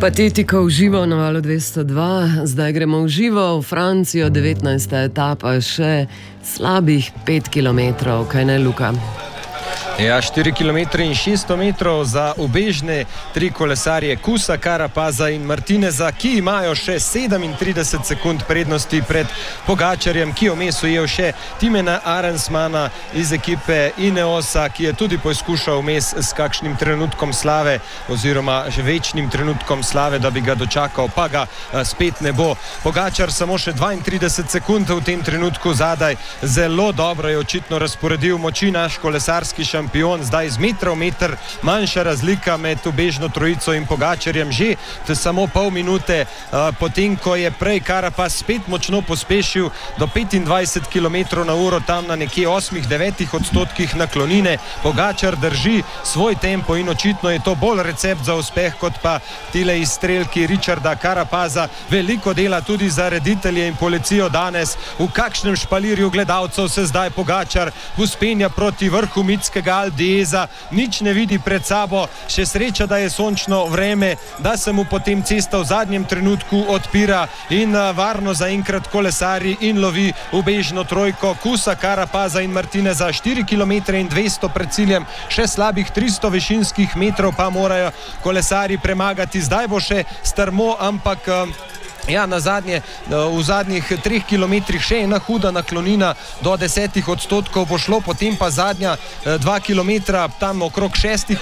Patetika v živo na Valu 202, zdaj gremo v živo v Francijo, 19. etapa, še slabih 5 km, kaj ne, Luka? Ja, 4 km in 600 metrov za ubežne tri kolesarje Kusa, Carapaza in Martineza, ki imajo še 37 sekund prednosti pred Pogačarjem, ki je vmes ujel še Timena Arensmana iz ekipe Ineosa, ki je tudi poizkušal vmes s kakšnim trenutkom slave oziroma že večnim trenutkom slave, da bi ga dočakal, pa ga spet ne bo. Pogačar samo še 32 sekund v tem trenutku zadaj, zelo dobro je očitno razporedil moči naš kolesarski šampion, zdaj z metra v meter manjša razlika med ubežno trojico in Pogačarjem, že samo pol minute potem, ko je prej Carapaz spet močno pospešil do 25 km na uro, tam na nekje 8-9% naklonine. Pogačar drži svoj tempo in očitno je to bolj recept za uspeh kot pa tile izstrelki Richarda Carapaza. Veliko dela tudi za reditelje in policijo danes, v kakšnem špalirju gledalcev se zdaj Pogačar vzpenja proti vrhu mitskega Alpe d'Huez, nič ne vidi pred sabo, še sreča, da je sončno vreme, da se mu potem cesta v zadnjem trenutku odpira in varno zaenkrat kolesari in lovi ubežno trojko Kusa, Carapaza in Martineza. 4 km in 200 pred ciljem, še slabih 300 višinskih metrov pa morajo kolesari premagati. Zdaj bo še strmo, ampak ja, na zadnje, v zadnjih 3 kilometrih še ena huda naklonina do 10% bo šlo, potem pa zadnja 2 kilometra tam okrog 6%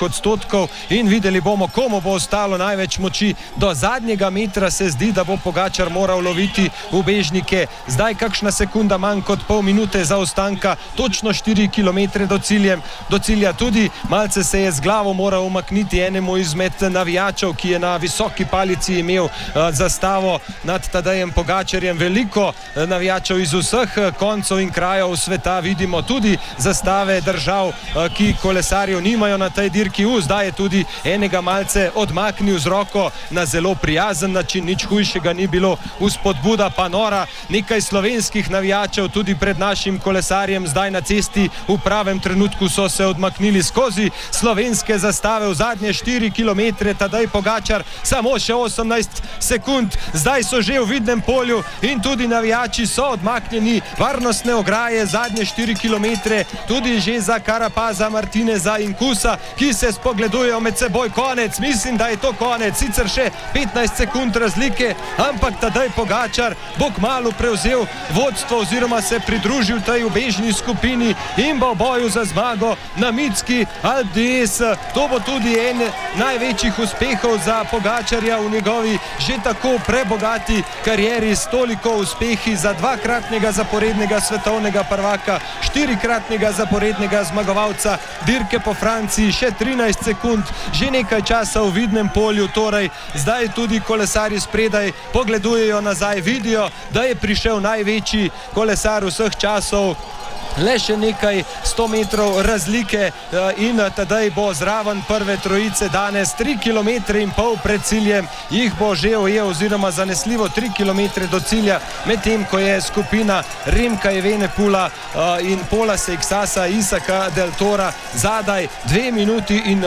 in videli bomo, komu bo ostalo največ moči. Do zadnjega metra se zdi, da bo Pogačar moral loviti ubežnike. Zdaj kakšna sekunda manj kot pol minute zaostanka, točno 4 km do cilja. Tudi malce se je z glavo moral umakniti enemu izmed navijačev, ki je na visoki palici imel zastavo nad Tadejem Pogačarjem. Veliko navijačev iz vseh koncev in krajev sveta, vidimo tudi zastave držav, ki kolesarjev nimajo na tej dirki. Zdaj je tudi enega malce odmaknil z roko na zelo prijazen način, nič hujšega ni bilo, vzpodbuda pa nora. Nekaj slovenskih navijačev tudi pred našim kolesarjem zdaj na cesti, v pravem trenutku so se odmaknili skozi slovenske zastave. V zadnje 4 km Tadej Pogačar samo še 18 sekund, zdaj so že v vidnem polju in tudi navijači so odmaknjeni. Varnostne ograje, zadnje 4 km tudi že za Carapaza, Martineza in Kusa, ki se spogledujejo med seboj. Konec, mislim, da je to konec, sicer še 15 sekund razlike, ampak Tadej Pogačar bo kmalu prevzel vodstvo oziroma se pridružil tej ubežni skupini in bo v boju za zmago na mitski Alpe d'Huez. To bo tudi en največjih uspehov za Pogačarja v njegovi že tako prebogati karieri, s toliko uspehi za dvakratnega zaporednega svetovnega prvaka, 4-kratnega zaporednega zmagovalca dirke po Franciji, še 13 sekund, že nekaj časa v vidnem polju, torej zdaj tudi kolesarji spredaj pogledujejo nazaj, vidijo, da je prišel največji kolesar vseh časov. Le še nekaj 100 metrov razlike in Tadej bo zraven prve trojice danes. 3 km in pol pred ciljem jih bo že ujel, oziroma zanesljivo 3 km do cilja, medtem ko je skupina Remka Evenepoela in Pola Seixasa, Isaka Del Tora zadaj 2 minuti in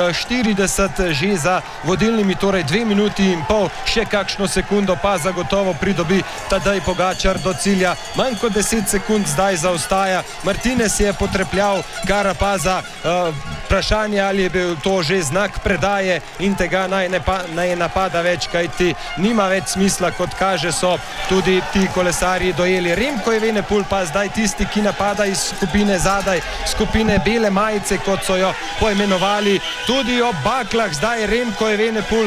40 že za vodilnimi, torej 2 minuti in pol, še kakšno sekundo pa zagotovo pridobi Tadej Pogačar do cilja. Manj kot 10 sekund zdaj zaostaja. Martinez je potrepljal Carapaza, vprašanje, ali je bil to že znak predaje in tega naj napada več, kajti nima več smisla, kot kaže, so tudi ti kolesarji dojeli. Remko Evenepoel pa zdaj tisti, ki napada iz skupine zadaj, skupine bele majice, kot so jo poimenovali, tudi ob baklah. Zdaj Remko Evenepoel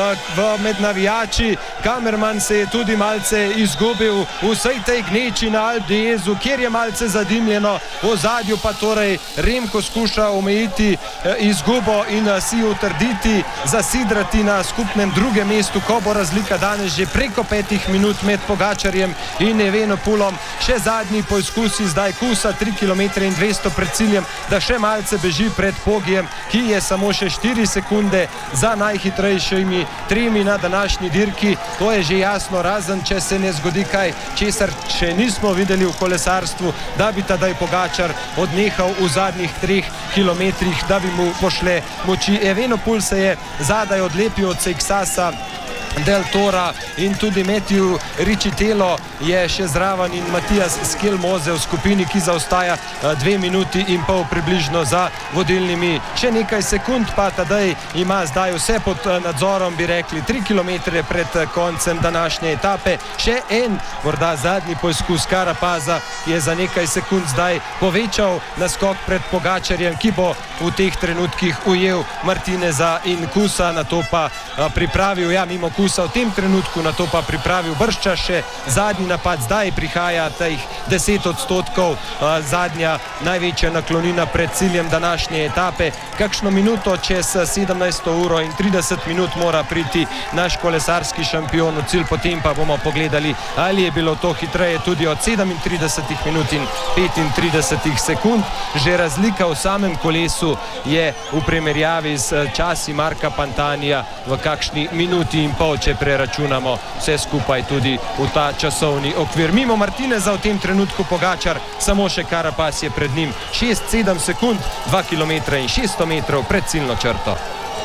med navijači, kamerman se je tudi malce izgubil v vsej tej gneči na Alpe d'Huezu, kjer je malce zadimljeno, v ozadju pa torej Remko skuša omejiti izgubo in si utrditi, zasidrati na skupnem drugem mestu, ko bo razlika danes že preko 5 minut med Pogačarjem in Evenepoelom. Še zadnji poizkusi zdaj Kusa, 3 km in 200 pred ciljem, da še malce beži pred Pogijem, ki je samo še 4 sekunde za najhitrejšimi tremi na današnji dirki. To je že jasno, razen če se ne zgodi kaj, česar še nismo videli v kolesarstvu, da bi Tadej Pogačar odnehal v zadnjih 3 kilometrih, da bi mu pošle moči. Evenepoel se je zadaj odlepil od Seixasa Del Tora in tudi Matthew Riccitello je še zraven in Matijas Skelmoze v skupini, ki zaostaja 2 minuti in pol približno za vodilnimi. Še nekaj sekund pa Tadej ima zdaj vse pod nadzorom, bi rekli 3 km pred koncem današnje etape. Še en, morda zadnji poizkus Carapaza, ki je za nekaj sekund zdaj povečal naskok pred Pogačarjem, ki bo v teh trenutkih ujel Martineza in Kusa, na to pa pripravil, mimo Kusa v tem trenutku, na to pa pripravil bržčas še zadnji napad. Zdaj prihaja teh 10%, zadnja največja naklonina pred ciljem današnje etape. Kakšno minuto čez 17 uro in 30 minut mora priti naš kolesarski šampion v cilj, potem pa bomo pogledali, ali je bilo to hitreje tudi od 37 minut in 35 sekund. Že razlika v samem kolesu je v primerjavi s časi Marka Pantanija v kakšni minuti in pol, če preračunamo vse skupaj tudi v ta časovni okvir. Mimo Martineza v tem trenutku Pogačar, samo še Carapaz je pred njim 6-7 sekund, 2 km in 600 metrov pred ciljno črto.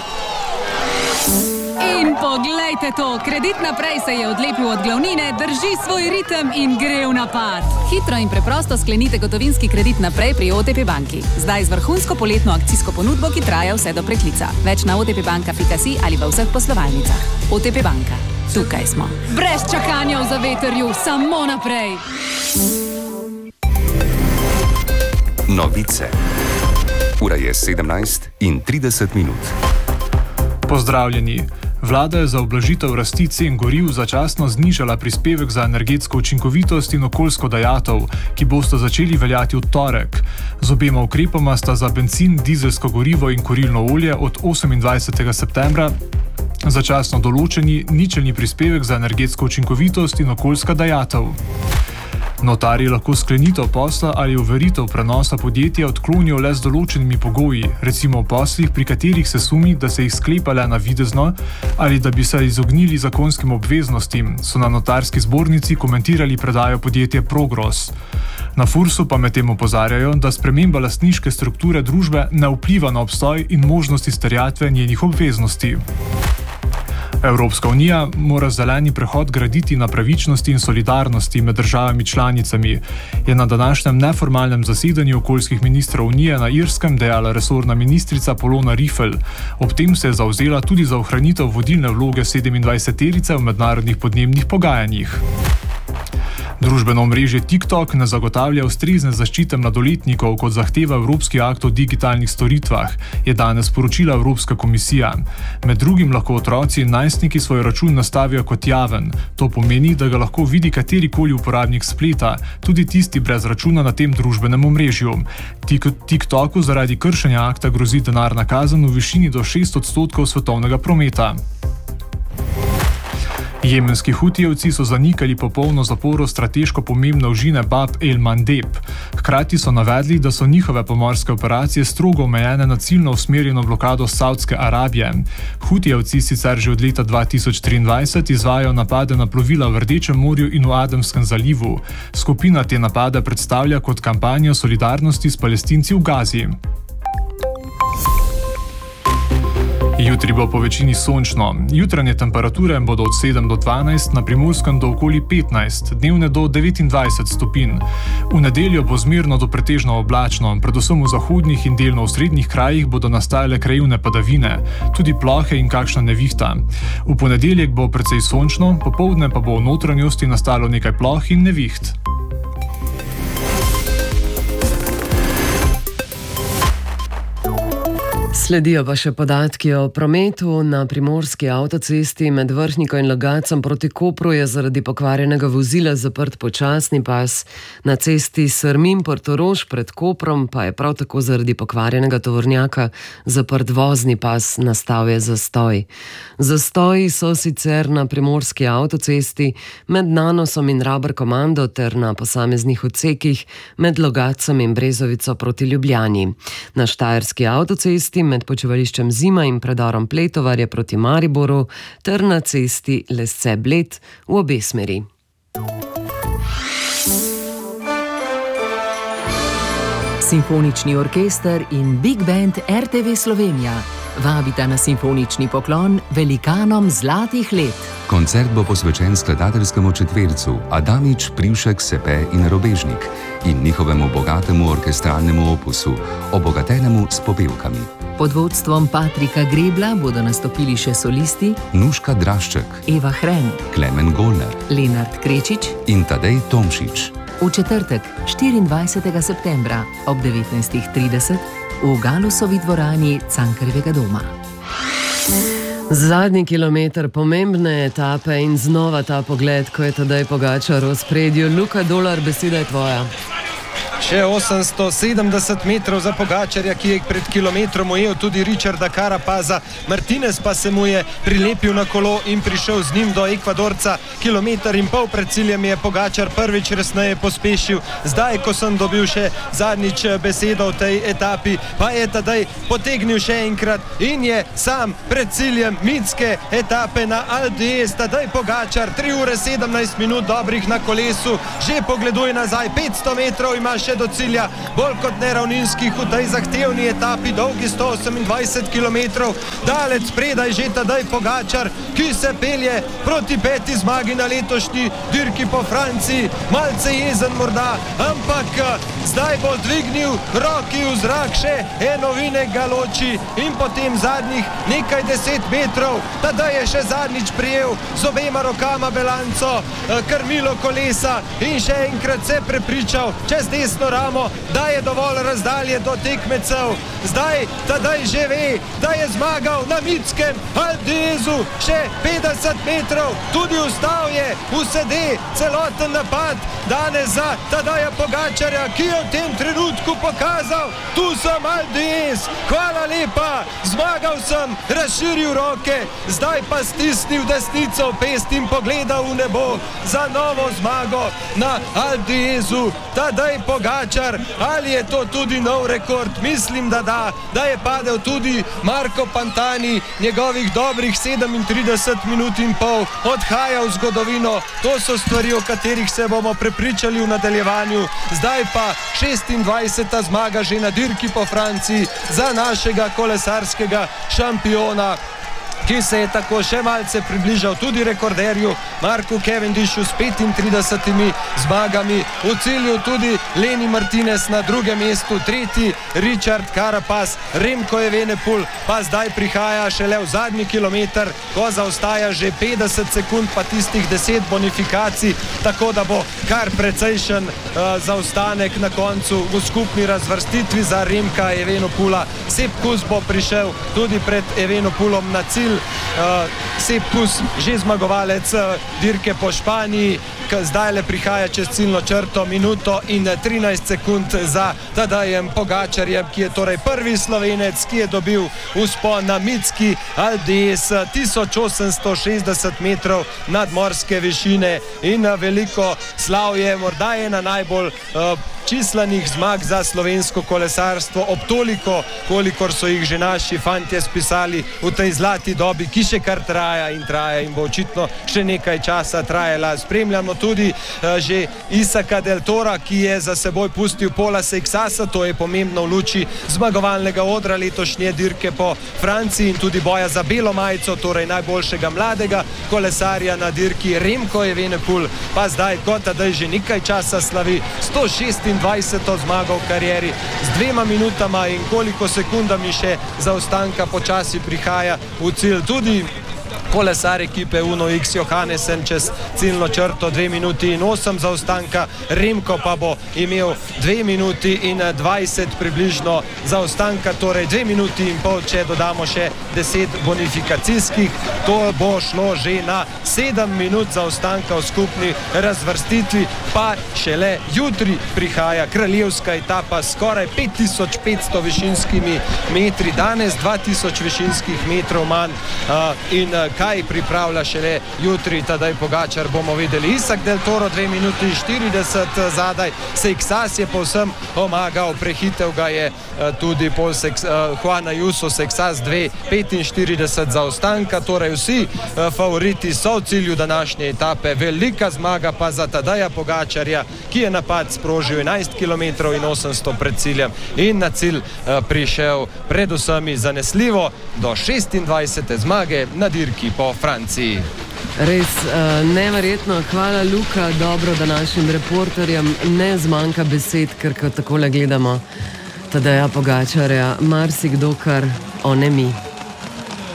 In poglejte to, Kredit Naprej se je odlepil od glavnine, drži svoj ritem in gre v napad. Hitro in preprosto sklenite gotovinski kredit naprej pri OTP banki. Zdaj z vrhunsko poletno akcijsko ponudbo, ki traja vse do preklica. Več na otpbanka.si ali v vseh poslovalnicah. OTP banka. Tukaj smo. Brez čakanja v zavetrju, samo naprej. Novice. Ura je 17:30. Pozdravljeni. Vlada je za ublažitev rasti cen goriv začasno znižala prispevek za energetsko učinkovitost in okoljsko dajatev, ki bosta začeli veljati v torek. Z obema ukrepoma sta za bencin, dizelsko gorivo in kurilno olje od 28. septembra začasno določeni ničelni prispevek za energetsko učinkovitost in okoljska dajatev. Notarji lahko sklenitev posla ali overitev prenosa podjetja odklonijo le z določenimi pogoji, recimo v poslih, pri katerih se sumi, da se jih sklepa le navidezno ali da bi se izognili zakonskim obveznostim, so na notarski zbornici komentirali predajo podjetje Progros. Na Fursu pa medtem opozarjajo, da sprememba lastniške strukture družbe ne vpliva na obstoj in možnost izterjatve njenih obveznosti. Evropska unija mora zeleni prehod graditi na pravičnosti in solidarnosti med državami članicami, je na današnjem neformalnem zasedanju okoljskih ministrov unije na Irskem dejala resorna ministrica Polona Rifel. Ob tem se je zavzela tudi za ohranitev vodilne vloge 27-terice v mednarodnih podnebnih pogajanjih. Družbeno omrežje TikTok ne zagotavlja ustrezne zaščite mladoletnikov, kot zahteva Evropski akt o digitalnih storitvah, je danes sporočila Evropska komisija. Med drugim lahko otroci in najstniki svoj račun nastavijo kot javen. To pomeni, da ga lahko vidi katerikoli uporabnik spleta, tudi tisti brez računa na tem družbenem omrežju. TikToku zaradi kršenja akta grozi denarna kazen v višini do 6% svetovnega prometa. Jemenski hutijevci so zanikali popolno zaporo strateško pomembne ožine Bab el-Mandeb. Hkrati so navedli, da so njihove pomorske operacije strogo omejene na ciljno usmerjeno blokado Saudske Arabije. Hutijevci sicer že od leta 2023 izvajajo napade na plovila v Rdečem morju in v Adenskem zalivu. Skupina te napade predstavlja kot kampanjo solidarnosti s Palestinci v Gazi. Jutri bo po večini sončno. Jutranje temperature bodo od 7 do 12, na Primorskem do okoli 15, dnevne do 29 stopinj. V nedeljo bo zmerno do pretežno oblačno, predvsem v zahodnih in delno v srednjih krajih bodo nastajale krajevne padavine, tudi plohe in kakšna nevihta. V ponedeljek bo precej sončno, popoldne pa bo v notranjosti nastalo nekaj ploh in neviht. Sledijo pa še podatki o prometu. Na primorski avtocesti med Vrhniko in Logatcem proti Kopru je zaradi pokvarjenega vozila zaprt počasni pas. Na cesti Srmin-Portorož pred Koprom pa je prav tako zaradi pokvarjenega tovornjaka zaprt vozni pas, nastal je zastoj. Zastoji so sicer na primorski avtocesti med Nanosom in Raber-Komando ter na posameznih odsekih med Logatcem in Brezovico proti Ljubljani. Na štajerski avtocesti med počivališčem Zima in predorom Pletovarje proti Mariboru ter na cesti Lesce-Bled v obe smeri. Simfonični orkester in Big Band RTV Slovenija vabita na simfonični poklon velikanom zlatih let. Koncert bo posvečen skladateljskemu četvercu Adamič, Privšek, Sepe in Robežnik in njihovemu bogatemu orkestralnemu opusu, obogatenemu s popevkami. Pod vodstvom Patrika Grebla bodo nastopili še solisti Nuška Drašček, Eva Hren, Klemen Golner, Lenart Krečič in Tadej Tomšič. V četrtek, 24. septembra ob 19:30 v Galusovi dvorani Cankarjevega doma. Zadnji kilometer pomembne etape in znova ta pogled, ko je Tadej Pogačar v ospredju. Luka Dolar, beseda je tvoja. Še 870 metrov za Pogačarja, ki je pred kilometrom ujel tudi Richarda Carapaza. Martinez pa se mu je prilepil na kolo in prišel z njim do Ekvadorca. Kilometer in pol pred ciljem je Pogačar prvič resneje pospešil. Zdaj, ko sem dobil še zadnjič besedo v tej etapi, pa je Tadej potegnil še enkrat in je sam pred ciljem mitske etape na Aldees. Tadej Pogačar, 3 ure 17 minut dobrih na kolesu, že pogleduje nazaj, 500 metrov ima še do cilja, bolj kot neravninskih v tej zahtevni etapi, dolgi 128 km. Dalec spredaj že Tadej Pogačar, ki se pelje proti 5. zmagi na letošnji dirki po Franciji. Malce jezen morda, ampak zdaj bo dvignil roki v zrak, še eno vine ga loči in potem zadnjih nekaj 10 metrov. Tadej je še zadnjič prijel z obema rokama belanco, krmilo kolesa in še enkrat se prepričal čez desno ramo, da je dovolj razdalje do tekmecev. Zdaj Tadej že ve, da je zmagal na mitskem Aldeesu, še 50 metrov, tudi ustal je, usede celoten napad danes za Tadeja Pogačarja, ki je v tem trenutku pokazal, tu sem Aldees, hvala lepa, zmagal sem, razširil roke, zdaj pa stisnil desnico v pest in pogledal v nebo za novo zmago na Aldeesu. Tadej Pogačar, ali je to tudi nov rekord? Mislim, da je padel tudi Marko Pantani, njegovih dobrih 37 minut in pol odhaja v zgodovino. To so stvari, o katerih se bomo prepričali v nadaljevanju. Zdaj pa 26. zmaga že na dirki po Franciji za našega kolesarskega šampiona, ki se je tako še malce približal tudi rekorderju Marku Cavendishu s 35 zmagami. V cilju tudi Leni Martinez na drugem mestu, tretji Richard Carapaz, Remco Evenepoel pa zdaj prihaja šele v zadnji kilometer, ko zaostaja že 50 sekund pa tistih 10 bonifikacij, tako da bo kar precejšen zaostanek na koncu v skupni razvrstitvi za Remka Evenepoela. Sepp Kuss bo prišel tudi pred Evenepoelom na cilj. Sepp Kuss že zmagovalec dirke po Španiji, zdaj le prihaja čez ciljno črto, minuto in 13 sekund za Tadejem Pogačarjem, ki je torej prvi Slovenec, ki je dobil vzpon na mitski Aldees, 1860 metrov nadmorske višine in veliko slavje, morda ena najbolj čislanih zmag za slovensko kolesarstvo, ob toliko, kolikor so jih že naši fantje spisali v tej zlati dobi, ki še kar traja in bo očitno še nekaj časa trajala. Spremljamo tudi že Isaka Del Tora, ki je za seboj pustil Pola Seixasa, to je pomembno v luči zmagovalnega odra letošnje dirke po Franciji in tudi boja za belo majico, torej najboljšega mladega kolesarja na dirki. Remco Evenepoel pa zdaj, kot Tadej že nekaj časa slavi 126. zmago v karieri z 2 minutama in koliko sekundami še zaostanka počasi prihaja v cilj. Tudi kolesar ekipe Uno X Johannesen čez ciljno črto 2 minuti in 8 zaostanka, Remco pa bo imel 2 minuti in 20 približno zaostanka, torej 2 minuti in pol, če dodamo še 10 bonifikacijskih, to bo šlo že na 7 minut zaostanka v skupni razvrstitvi, pa šele jutri prihaja kraljevska etapa s skoraj 5500 višinskimi metri, danes 2000 višinskih metrov manj in kaj pripravlja šele jutri Tadej Pogačar, bomo videli. Isak Del Toro 2 minuti 40 zadaj, Seixas je povsem omagal, prehitev ga je tudi Juan Ayuso, Seixas 2:45 zaostanka, torej vsi favoriti so v cilju današnje etape. Velika zmaga pa za Tadeja Pogačarja, ki je napad sprožil 11 km in 800 pred ciljem in na cilj prišel predvsem zanesljivo do 26. zmage na dirki po Franciji. Res neverjetno, hvala Luka, dobro, da našim reporterjem ne zmanjka besed, ker ko takole gledamo Tadeja Pogačarja, marsikdo kar onemi.